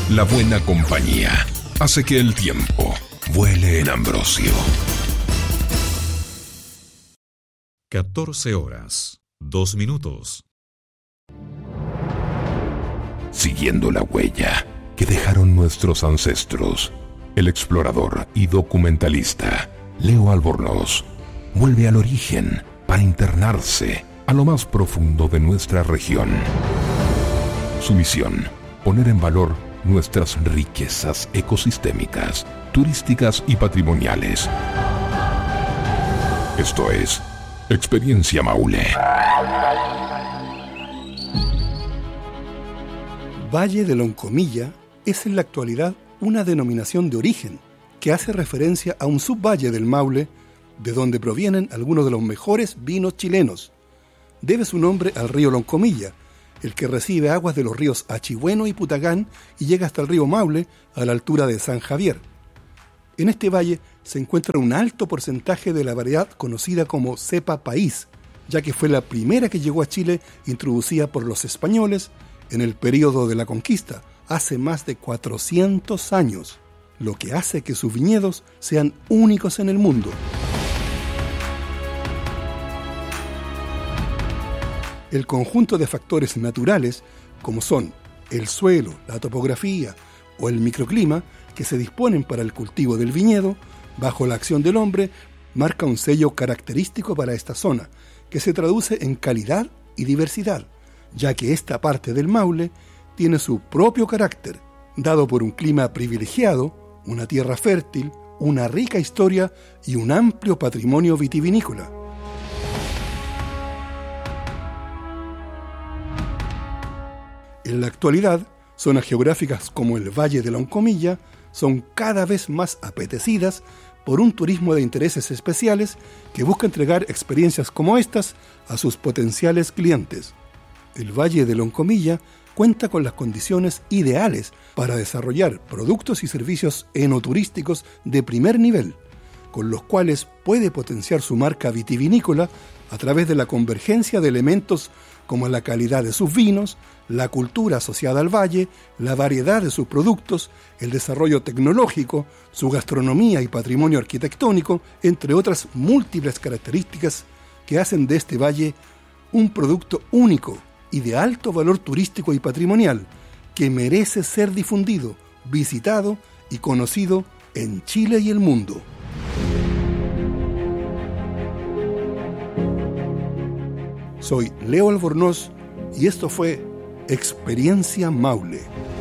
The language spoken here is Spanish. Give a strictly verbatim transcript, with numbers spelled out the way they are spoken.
La buena compañía hace que el tiempo vuele en Ambrosio. catorce horas, dos minutos. Siguiendo la huella que dejaron nuestros ancestros, el explorador y documentalista Leo Albornoz vuelve al origen para internarse a lo más profundo de nuestra región. Su misión, poner en valor nuestras riquezas ecosistémicas, turísticas y patrimoniales. Esto es Experiencia Maule. Valle de Loncomilla es en la actualidad una denominación de origen que hace referencia a un subvalle del Maule, de donde provienen algunos de los mejores vinos chilenos. Debe su nombre al río Loncomilla, el que recibe aguas de los ríos Achigüeno y Putagán y llega hasta el río Maule a la altura de San Javier. En este valle se encuentra un alto porcentaje de la variedad conocida como cepa país, ya que fue la primera que llegó a Chile introducida por los españoles en el período de la conquista, hace más de cuatrocientos años, lo que hace que sus viñedos sean únicos en el mundo. El conjunto de factores naturales, como son el suelo, la topografía o el microclima, que se disponen para el cultivo del viñedo, bajo la acción del hombre, marca un sello característico para esta zona, que se traduce en calidad y diversidad, ya que esta parte del Maule tiene su propio carácter, dado por un clima privilegiado, una tierra fértil, una rica historia y un amplio patrimonio vitivinícola. En la actualidad, zonas geográficas como el Valle de Loncomilla son cada vez más apetecidas por un turismo de intereses especiales que busca entregar experiencias como estas a sus potenciales clientes. El Valle de Loncomilla cuenta con las condiciones ideales para desarrollar productos y servicios enoturísticos de primer nivel, con los cuales puede potenciar su marca vitivinícola a través de la convergencia de elementos como la calidad de sus vinos, la cultura asociada al valle, la variedad de sus productos, el desarrollo tecnológico, su gastronomía y patrimonio arquitectónico, entre otras múltiples características que hacen de este valle un producto único y de alto valor turístico y patrimonial que merece ser difundido, visitado y conocido en Chile y el mundo. Soy Leo Albornoz y esto fue Experiencia Maule.